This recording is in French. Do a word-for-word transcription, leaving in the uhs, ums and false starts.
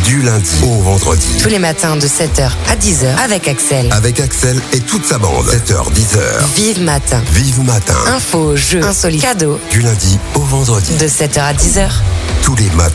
Du lundi au vendredi. Tous les matins de sept heures à dix heures avec Axel. Avec Axel et toute sa bande. sept heures, dix heures. Vive Matin. Vive Matin. Infos, jeux, insolites, cadeaux. Du lundi au vendredi. De sept heures à dix heures. Tous les matins.